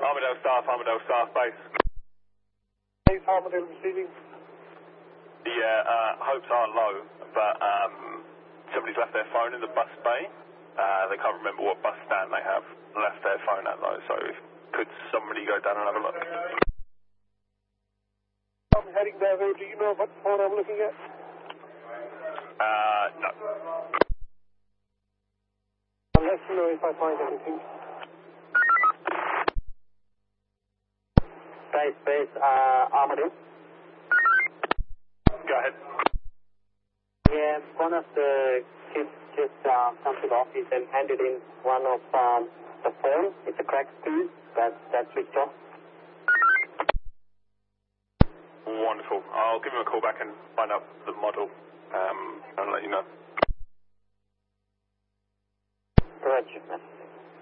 Armadale South base. Base Armadale receiving. Yeah, hopes are low, but somebody's left their phone in the bus bay. They can't remember what bus stand they have left their phone at though, so could somebody go down and have a look? I'm heading there though, do you know what phone I'm looking at? No. I'll let you know if I find anything. Base, Armadale. Go ahead. Yeah, one of the kids just come to the office and handed in one of the phone. It's a cracked screen that's switched off. Wonderful. I'll give him a call back and find out the model and let you know. Roger, man.